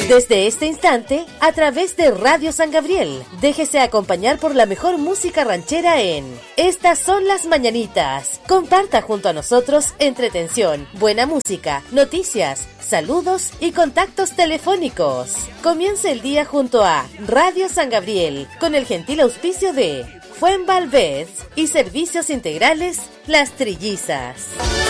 Desde este instante, a través de Radio San Gabriel, déjese acompañar por la mejor música ranchera en Estas Son las Mañanitas. Comparta junto a nosotros entretención, buena música, noticias, saludos y contactos telefónicos. Comience el día junto a Radio San Gabriel, con el gentil auspicio de Fuenvalvez y Servicios Integrales Las Trillizas.